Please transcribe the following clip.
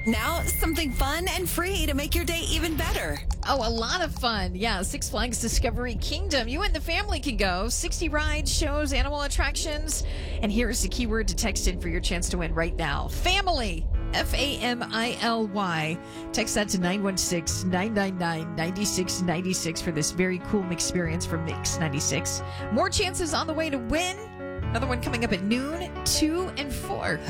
Now, something fun and free to make your day even better. Oh, a lot of fun. Yeah, Six Flags Discovery Kingdom. You and the family can go. 60 rides, shows, animal attractions. And here's the keyword to text in for your chance to win right now. Family. Family. Text that to 916-999-9696 for this very cool experience from Mix 96. More chances on the way to win. Another one coming up at noon, 2 and 4.